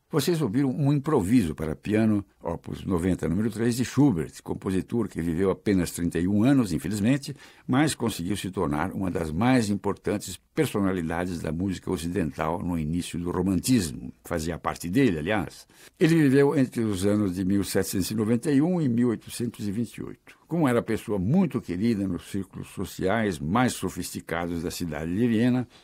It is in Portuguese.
Vocês ouviram um improviso para piano, opus 90, número 3, de Schubert, compositor que viveu apenas 31 anos, infelizmente, mas conseguiu se tornar uma das mais importantes personalidades da música ocidental no início do romantismo. Fazia parte dele, aliás. Ele viveu entre os anos de 1791 e 1828. Como era pessoa muito querida nos círculos sociais mais sofisticados da cidade de Viena,